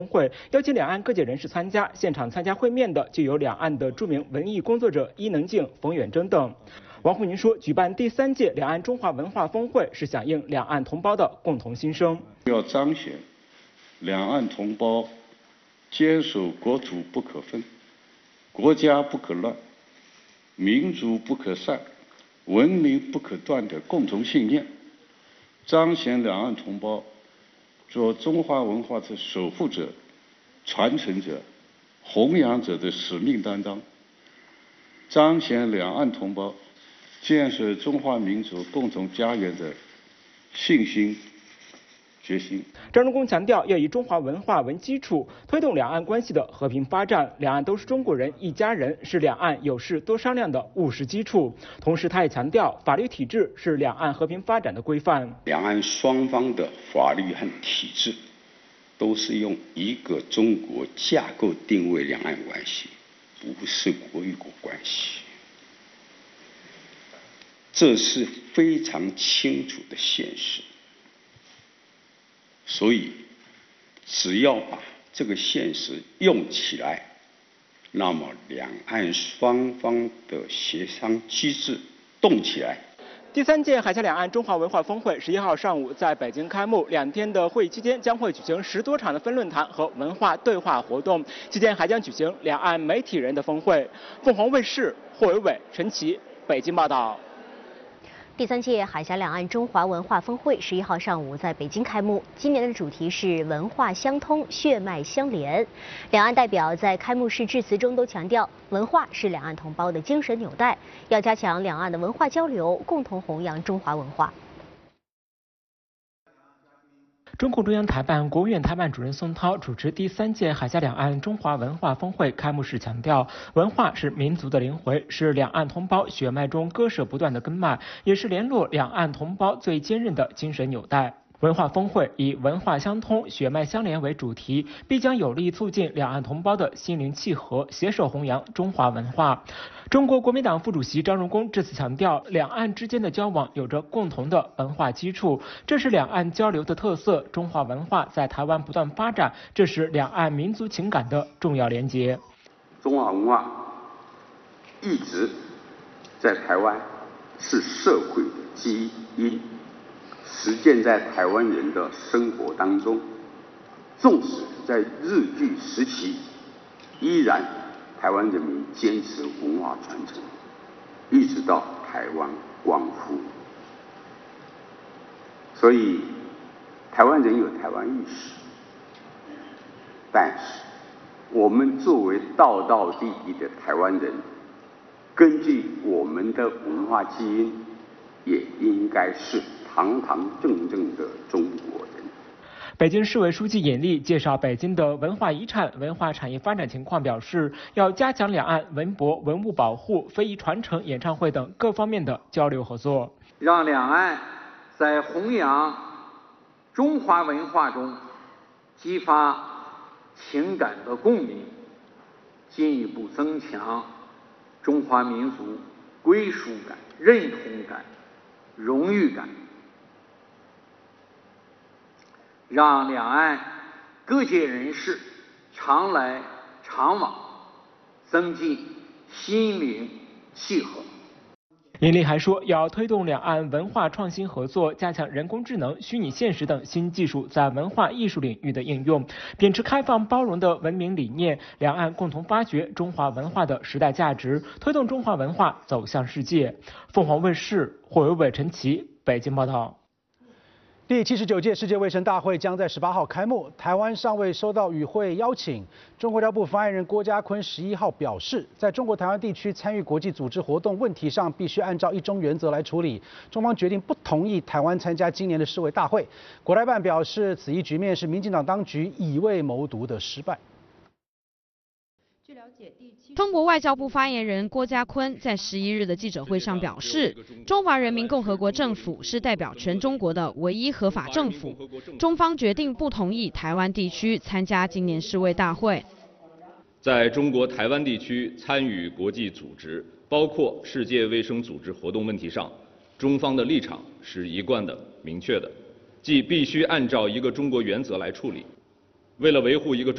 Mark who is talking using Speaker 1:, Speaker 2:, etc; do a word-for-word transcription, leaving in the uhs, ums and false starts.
Speaker 1: 会邀请两岸各界人士参加，现场参加会面的就有两岸的著名文艺工作者伊能静、冯远征等。王沪宁说，举办第三届两岸中华文化峰会是响应两岸同胞的共同心声，
Speaker 2: 要彰显两岸同胞坚守国土不可分、国家不可乱、民族不可散、文明不可断的共同信念，彰显两岸同胞做中华文化的守护者、传承者、弘扬者的使命担当，彰显两岸同胞建设中华民族共同家园的信心、决心。
Speaker 1: 张荣恭强调，要以中华文化为基础，推动两岸关系的和平发展。两岸都是中国人，一家人，是两岸有事多商量的务实基础。同时，他也强调，法律体制是两岸和平发展的规范。
Speaker 3: 两岸双方的法律和体制都是用一个中国架构定位两岸关系，不是国与国关系。这是非常清楚的现实，所以只要把这个现实用起来，那么两岸双方的协商机制动起来。
Speaker 1: 第三届海峡两岸中华文化峰会十一号上午在北京开幕，两天的会议期间将会举行十多场的分论坛和文化对话活动，期间还将举行两岸媒体人的峰会。凤凰卫视霍伟伟、陈琦北京报道。
Speaker 4: 第三届海峡两岸中华文化峰会十一号上午在北京开幕，今年的主题是文化相通，血脉相连。两岸代表在开幕式致辞中都强调，文化是两岸同胞的精神纽带，要加强两岸的文化交流，共同弘扬中华文化。
Speaker 1: 中共中央台办、国务院台办主任宋涛主持第三届海峡两岸中华文化峰会开幕式强调，文化是民族的灵魂，是两岸同胞血脉中割舍不断的根脉，也是联络两岸同胞最坚韧的精神纽带。文化峰会以文化相通、血脉相连为主题，必将有力促进两岸同胞的心灵契合，携手弘扬中华文化。中国国民党副主席张荣恭致辞强调，两岸之间的交往有着共同的文化基础，这是两岸交流的特色。中华文化在台湾不断发展，这是两岸民族情感的重要连结。
Speaker 3: 中华文化一直在台湾是社会的基因，实践在台湾人的生活当中，纵使在日据时期，依然台湾人民坚持文化传承，一直到台湾光复。所以，台湾人有台湾意识，但是我们作为道道地地的台湾人，根据我们的文化基因，也应该是堂堂正正的中国人。
Speaker 1: 北京市委书记尹力介绍北京的文化遗产、文化产业发展情况，表示要加强两岸文博、文物保护、非遗传承、演唱会等各方面的交流合作，
Speaker 5: 让两岸在弘扬中华文化中激发情感的共鸣，进一步增强中华民族归属感、认同感、荣誉感，让两岸各界人士常来常往，增进心灵契合。
Speaker 1: 尹力还说，要推动两岸文化创新合作，加强人工智能、虚拟现实等新技术在文化艺术领域的应用，秉持开放包容的文明理念，两岸共同发掘中华文化的时代价值，推动中华文化走向世界。凤凰卫视霍伟伟、陈琦北京报道。
Speaker 6: 第七十九届世界卫生大会将在十八号开幕，台湾尚未收到与会邀请。中国外交部发言人郭家坤十一号表示，在中国台湾地区参与国际组织活动问题上，必须按照一中原则来处理。中方决定不同意台湾参加今年的世卫大会。国台办表示，此一局面是民进党当局以卫谋独的失败。
Speaker 7: 中国外交部发言人郭家坤在十一日的记者会上表示，中华人民共和国政府是代表全中国的唯一合法政府，中方决定不同意台湾地区参加今年世卫大会。
Speaker 8: 在中国台湾地区参与国际组织，包括世界卫生组织活动问题上，中方的立场是一贯的、明确的，即必须按照一个中国原则来处理。为了维护一个